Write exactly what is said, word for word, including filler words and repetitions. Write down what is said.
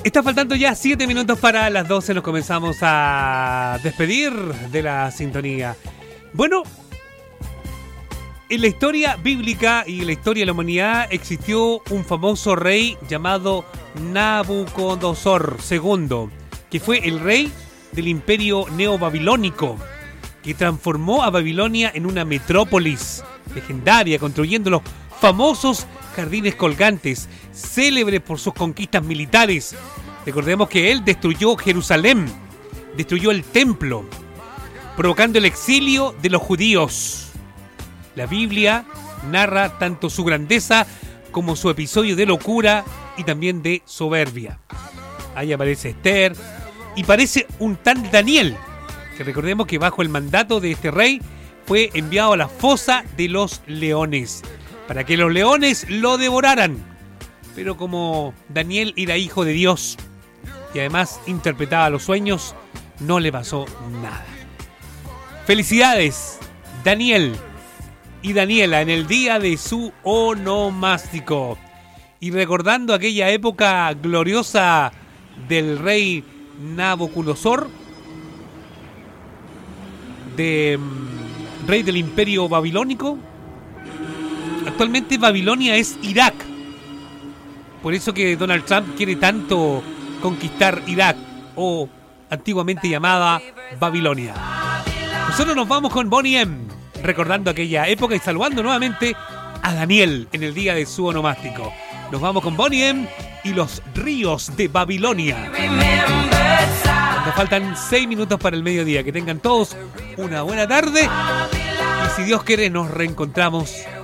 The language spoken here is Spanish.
Está faltando ya siete minutos para las doce. Nos comenzamos a despedir de la sintonía. Bueno, en la historia bíblica y en la historia de la humanidad existió un famoso rey llamado Nabucodonosor segundo, que fue el rey del imperio neobabilónico, que transformó a Babilonia en una metrópolis legendaria, construyendo los famosos jardines colgantes, célebres por sus conquistas militares. Recordemos que él destruyó Jerusalén, destruyó el templo, provocando el exilio de los judíos. La Biblia narra tanto su grandeza como su episodio de locura y también de soberbia. Ahí aparece Esther y parece un tal Daniel, que recordemos que bajo el mandato de este rey fue enviado a la fosa de los leones, para que los leones lo devoraran. Pero como Daniel era hijo de Dios y además interpretaba los sueños, no le pasó nada. Felicidades, Daniel y Daniela, en el día de su onomástico. Y recordando aquella época gloriosa del rey Nabucodonosor, de um, rey del imperio babilónico. Actualmente Babilonia es Irak. Por eso que Donald Trump quiere tanto conquistar Irak, o antiguamente llamada Babilonia. Nosotros nos vamos con Bonnie M, recordando aquella época y saludando nuevamente a Daniel en el día de su onomástico. Nos vamos con Bonnie M y los ríos de Babilonia. Nos faltan seis minutos para el mediodía. Que tengan todos una buena tarde y si Dios quiere nos reencontramos